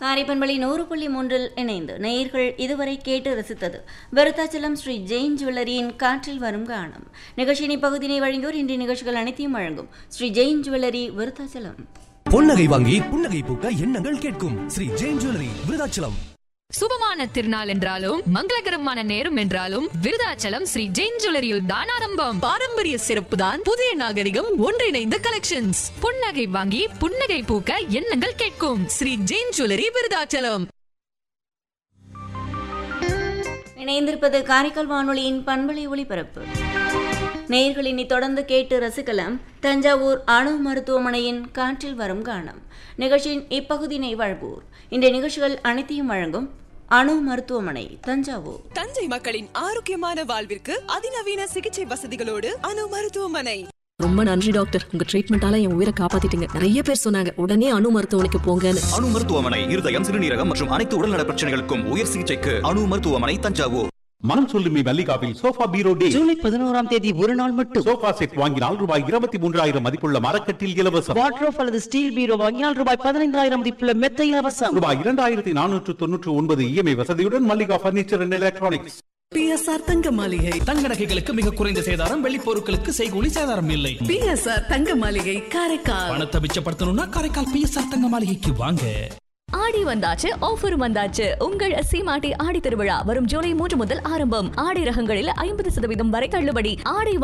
காரைப்பண்பளி 100.3 இணைந்து நேயர்கள் இதுவரை கேட்டு ரசித்தது விருத்தாச்சலம் ஸ்ரீ ஜெயின் ஜுவல்லரியின் காற்றில் வரும் கானம். நிகழ்ச்சியின் பகுதியை வழங்கியோர் இன்றைய நிகழ்ச்சிகள் அனைத்தையும் வழங்கும் ஸ்ரீ ஜெயின் ஜுவல்லரி விருத்தாச்சலம். பொன்னகை வாங்கி புன்னகை பூக்க எண்ணங்கள் கேட்கும் ஸ்ரீ ஜெயின் ஜுவல்லரி விருத்தாச்சலம். சுபமான திருநாள் என்றாலும் மங்களகரமான நேரம் என்றாலும் விருதாச்சலம் ஸ்ரீ ஜெயின் ஜுவல்லரியில் தான் ஆரம்பம். பாரம்பரிய சிறப்பு தான் புதிய நாகரிகம் ஒன்றிணைந்த கலெக்ஷன்ஸ். புன்னகை வாங்கி புன்னகை பூக்க எண்ணங்கள் கேட்கும் ஸ்ரீ ஜெயின் ஜுவல்லரி விருதாச்சலம். இணைந்திருப்பது காரைக்கால் வானொலியின் பண்பலை ஒளிபரப்பு. நேயர்கள் இனி தொடர்ந்து கேட்டு ரசிக்கலாம் தஞ்சாவூர் அணு மருத்துவமனையின் காற்றில் வரும் கானம். நிகழ்ச்சியின் இப்பகுதியினை வழங்குவோர் இந்த நிகழ்ச்சிகள் அனைத்தையும் வழங்கும் அணு மருத்துவமனை தஞ்சாவூர். தஞ்சை மக்களின் ஆரோக்கியமான வாழ்விற்கு அதிநவீன சிகிச்சை வசதிகளோடு அணு மருத்துவமனை. ரொம்ப நன்றி டாக்டர், உங்க ட்ரீட்மெண்டால என் உயிரை காப்பாத்திட்டீங்க. நிறைய பேர் சொன்னாங்க உடனே அணு மருத்துவமனைக்கு போங்கன்னு. அணு மருத்துவமனை இருதயம், சிறுநீரகம் மற்றும் அனைத்து உடல்நல பிரச்சனைகளுக்கும் உயர் சிகிச்சைக்கு அணு மருத்துவமனை தஞ்சாவூர். மனம் சொல்லுமே மல்லிகாவில் சோஃபா பீரோ டே ஜூலை 11ஆம் தேதி ஒரு நாள் மட்டும். சோஃபா செட் வாங்கினால் ரூபாய் 23,000 மதிப்புள்ள மரக்கட்டில் இலவசம். வார்ட்ரோப் அல்லது ஸ்டீல் பீரோ வாங்கினால் ரூபாய் 15,000 மதிப்புள்ள மெத்தை இலவசம். ரூபாய் 2,499 இஎம்ஐ வசதியுடன் Mallika furniture and electronics. PSR தங்க மாளிகை. தங்க நகைகளுக்கு மிக குறைந்த சேதாரம், வெள்ளி பொருட்களுக்கு செய்கூலி சேதாரம் இல்லை. பிஎஸ்ஆர் தங்க மாளிகை காரைக்கால். பணத்தை மிச்சப்படுத்தணும்னா காரைக்கால் பிஎஸ்ஆர் தங்க மாளிகைக்கு வாங்க. ஆடி வந்தாச்சு, ஆஃபரும் வந்தாச்சு. உங்கள் சீமாட்டி ஆடி திருவிழா வரும் ஜூலை 3 முதல் ஆரம்பம். ஆடை ரகங்களில் 50% வரை தள்ளுபடி. ஆடை